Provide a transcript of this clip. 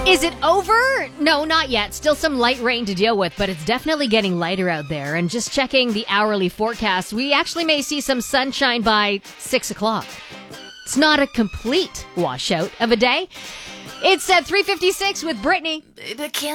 Is it over? No, not yet. Still some light rain to deal with, but it's definitely getting lighter out there. And just checking the hourly forecast, we actually may see some sunshine by 6 o'clock. It's not a complete washout of a day. It's at 3:56 with Brittany. But can't